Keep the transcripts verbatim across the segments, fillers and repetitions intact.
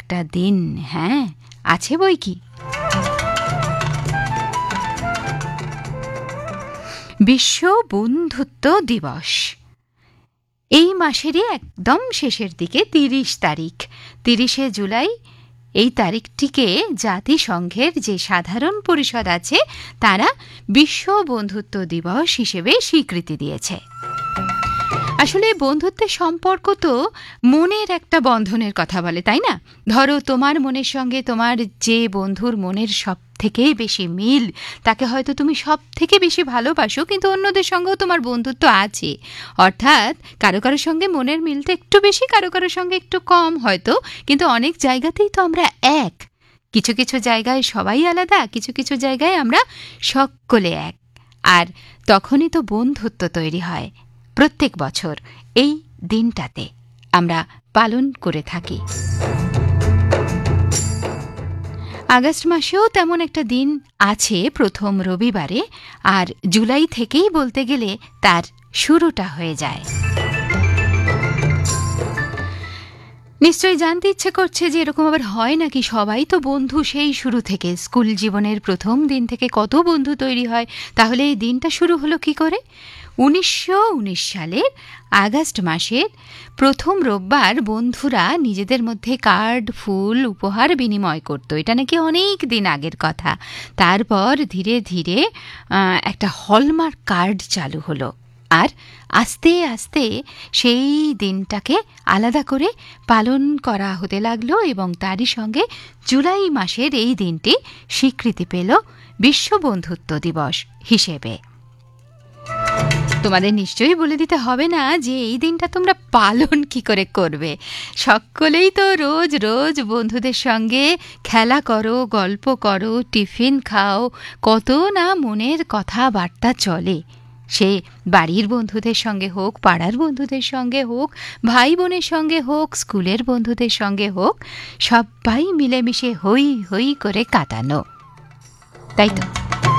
একটা দিন, হ্যাঁ আছে বই কি। বিশ্ব বন্ধুত্ব দিবস এই মাসেরই একদম শেষের দিকে, তিরিশ তারিখ, তিরিশে জুলাই। এই তারিখটিকে জাতিসংঘের যে সাধারণ পরিষদ আছে তারা বিশ্ব বন্ধুত্ব দিবস হিসেবে স্বীকৃতি দিয়েছে। আসলে বন্ধুত্বের সম্পর্ক তো মনের একটা বন্ধনের কথা বলে, তাই না? ধরো তোমার মনের সঙ্গে তোমার যে বন্ধুর মনের সব থেকে বেশি মিল, তাকে হয়তো তুমি সব থেকে বেশি ভালোবাসো, কিন্তু অন্যদের সঙ্গেও তোমার বন্ধুত্ব আছে। অর্থাৎ কারো কারোর সঙ্গে মনের মিলটা একটু বেশি, কারো কারোর সঙ্গে একটু কম হয়তো, কিন্তু অনেক জায়গাতেই তো আমরা এক। কিছু কিছু জায়গায় সবাই আলাদা, কিছু কিছু জায়গায় আমরা সকলে এক। আর তখনই তো বন্ধুত্ব তৈরি হয়। প্রত্যেক বছর এই দিনটাতে আমরা পালন করে থাকি। আগস্ট মাসেও তেমন একটা দিন আছে, প্রথম রবিবারে, আর জুলাই থেকেই বলতে গেলে তার শুরুটা হয়ে যায়। নিশ্চয়ই জানতে ইচ্ছে করছে যে এরকম আবার হয় নাকি, সবাই তো বন্ধু সেই শুরু থেকে, স্কুল জীবনের প্রথম দিন থেকে কত বন্ধু তৈরি হয়। তাহলে এই দিনটা শুরু হলো কি করে? উনিশশো উনিশ সালের আগস্ট মাসের প্রথম রোববার বন্ধুরা নিজেদের মধ্যে কার্ড, ফুল, উপহার বিনিময় করত। এটা নাকি অনেক দিন আগের কথা। তারপর ধীরে ধীরে একটা হলমার্ক কার্ড চালু হলো, আর আস্তে আস্তে সেই দিনটাকে আলাদা করে পালন করা হতে লাগলো, এবং তারই সঙ্গে জুলাই মাসের এই দিনটি স্বীকৃতি পেল বিশ্ব বন্ধুত্ব দিবস হিসেবে। তোমাদের নিশ্চয়ই বলে দিতে হবে না যে এই দিনটা তোমরা পালন কি করে করবে। সকলেই তো রোজ রোজ বন্ধুদের সঙ্গে খেলা করো, গল্প করো, টিফিন খাও, কত না মনের কথাবার্তা চলে। সে বাড়ির বন্ধুদের সঙ্গে হোক, পাড়ার বন্ধুদের সঙ্গে হোক, ভাই বোনের সঙ্গে হোক, স্কুলের বন্ধুদের সঙ্গে হোক, সবাই মিলেমিশে হই হই করে কাটানো, তাই তো?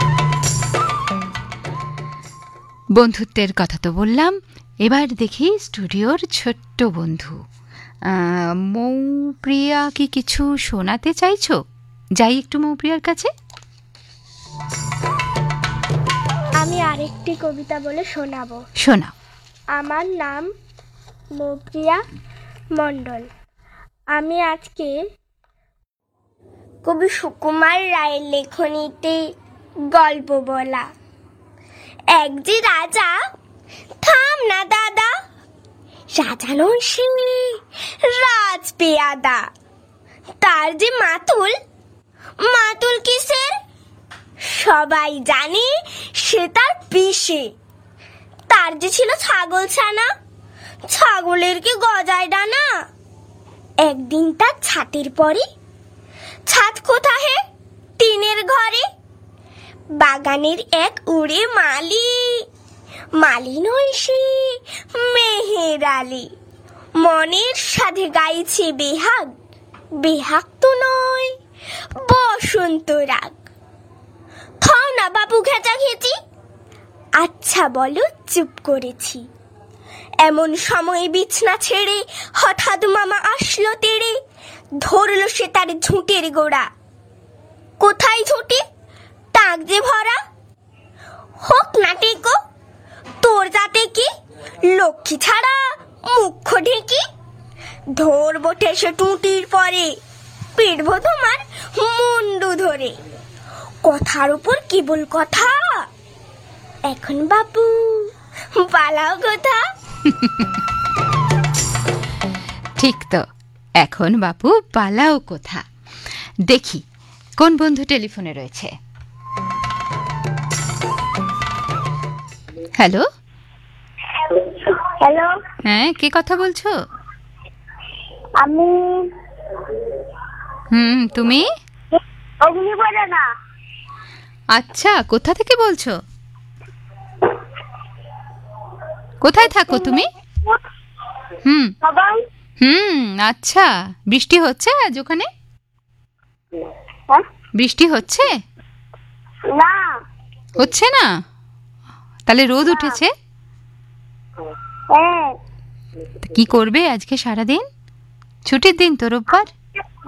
বন্ধুত্বের কথা তো বললাম, এবার দেখি স্টুডিওর ছোট্ট বন্ধু মৌপ্রিয়া কি কিছু শোনাতে চাইছো? যাই একটু মৌপ্রিয়ার কাছে। আমি আরেকটি কবিতা বলে শোনাবো। শোনাও। আমার নাম মৌপ্রিয়া মণ্ডল। আমি আজকে কবি সুকুমার রায়ের লেখনীতে গল্প বলা। এক যে রাজা, থাম না দাদা, রাজা নয় সে, রাজ পেয়াদা। তার যে মাতুল, মাতুল কিসের সবাই জানে, সে তার পিসে। তার যে ছিল ছাগল ছানা, ছাগলের কি গজায় ডানা। একদিন তার ছাতের পরে, ছাদ কোথাহে? টিনের ঘরে। বাগানের এক উড়ে মালি, মালি নয় সে, মেহের আলী। মনের সাধে গাইছে বেহাগ, বেহাগ তো নয়, বসন্ত রাগ। খাও না বাবু ঘেঁচা ঘেঁচি, আচ্ছা বলো চুপ করেছি। এমন সময় বিছনা ছেড়ে হঠাৎ মামা আসলো তেড়ে, ধরলো সে তার ঝুঁটের গোড়া। কোথায় ঝুঁটে? টাক যে ভরা। হোক না টেকো, তোর যাতে কি, লক্ষ্মী ছাড়া মুখ্য ঢেকি। ধরবো ঠেসে টুটির পরে, পিটবো তোমার মুন্ডু ধরে। কথার উপর কেবল কথা, এখন বাবু পালাও কোথা। ঠিক তো, এখন বাপু পালাও কোথা। দেখি কোন বন্ধু টেলিফোনে রয়েছে। হ্যালো। হ্যালো, হ্যাঁ, কে কথা বলছো? আমি। হুম, তুমি? অগ্নিবর্ণা। আচ্ছা, কোথা থেকে বলছো? কোথায় থাকো তুমি? হুম হুম আচ্ছা, বৃষ্টি হচ্ছে আজ ওখানে? বৃষ্টি হচ্ছে না? হচ্ছে না? তাহলে রোদ উঠেছে? হ্যাঁ। কি করবে আজকে সারাদিন? ছুটির দিন তো, রোববার।